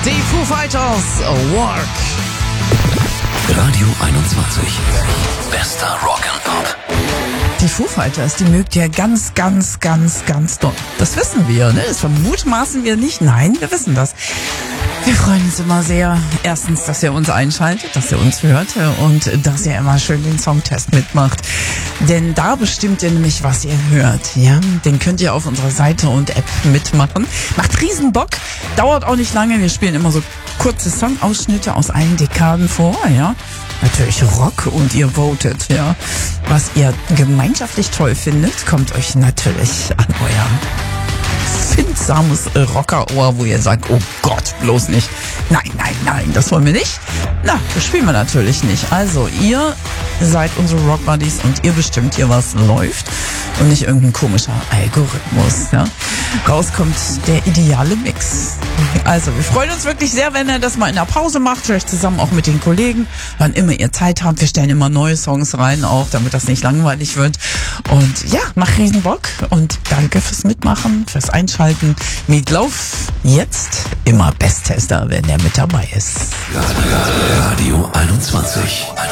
Die Foo Fighters, Work. Radio 21. Bester Rock'n'Pop. Die Foo Fighters, die mögt ihr ganz doll. Das wissen wir, ne? Das vermutmaßen wir nicht. Nein, wir wissen das. Wir freuen uns immer sehr, erstens, dass ihr uns einschaltet, dass ihr uns hört und dass ihr immer schön den Songtest mitmacht. Denn da bestimmt ihr nämlich, was ihr hört. Ja, den könnt ihr auf unserer Seite und App mitmachen. Macht riesen Bock, dauert auch nicht lange. Wir spielen immer so kurze Songausschnitte aus allen Dekaden vor, ja. Natürlich Rock und ihr votet, ja. Was ihr gemeinschaftlich toll findet, kommt euch natürlich an euer findsames Rockerohr, wo ihr sagt, oh Gott, bloß nicht. Nein, das wollen wir nicht. Na, das spielen wir natürlich nicht. Also, ihr seid unsere Rock-Buddies und ihr bestimmt hier, was läuft und nicht irgendein komischer Algorithmus, ja. Rauskommt der ideale Mix. Also, wir freuen uns wirklich sehr, wenn ihr das mal in der Pause macht, vielleicht zusammen auch mit den Kollegen, wann immer ihr Zeit habt. Wir stellen immer neue Songs rein, auch damit das nicht langweilig wird. Und ja, macht riesen Bock und danke fürs Mitmachen, fürs Einschalten. Meatloaf, jetzt immer Besttester, wenn er mit dabei ist. Radio 21.